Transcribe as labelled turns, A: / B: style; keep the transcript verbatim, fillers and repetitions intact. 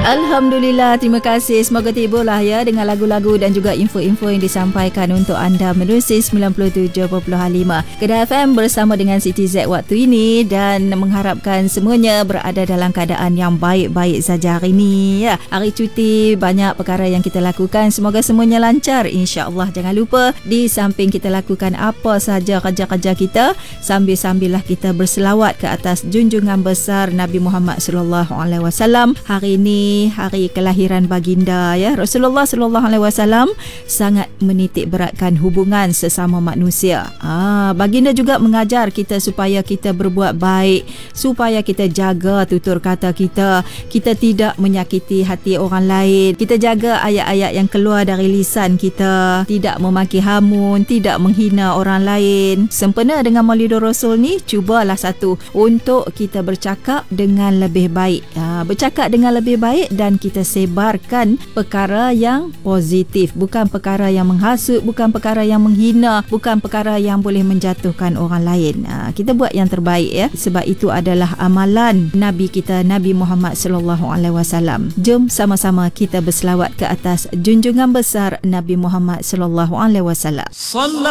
A: Alhamdulillah, terima kasih. Semoga tiburlah ya dengan lagu-lagu dan juga info-info yang disampaikan untuk anda menerusi sembilan puluh tujuh perpuluhan lima Kedah F M bersama dengan Siti Z waktu ini, dan mengharapkan semuanya berada dalam keadaan yang baik-baik saja hari ini ya. Hari cuti, banyak perkara yang kita lakukan, semoga semuanya lancar insya-Allah. Jangan lupa di samping kita lakukan apa sahaja kerja-kerja kita, sambil-sambillah kita berselawat ke atas junjungan besar Nabi Muhammad sallallahu alaihi wasallam. Hari ini hari kelahiran baginda ya. Rasulullah sallallahu alaihi wasallam sangat menitik beratkan hubungan sesama manusia. Ah, baginda juga mengajar kita supaya kita berbuat baik, supaya kita jaga tutur kata kita, kita tidak menyakiti hati orang lain, kita jaga ayat-ayat yang keluar dari lisan kita, tidak memaki hamun, tidak menghina orang lain. Sempena dengan Maulidur Rasul ni, cubalah satu untuk kita bercakap dengan lebih baik. Ah, bercakap dengan lebih baik dan kita sebarkan perkara yang positif, bukan perkara yang menghasut, bukan perkara yang menghina, bukan perkara yang boleh menjatuhkan orang lain. Ha, kita buat yang terbaik ya, sebab itu adalah amalan Nabi kita Nabi Muhammad sallallahu alaihi wasallam. Jom sama-sama kita berselawat ke atas junjungan besar Nabi Muhammad sallallahu alaihi wasallam.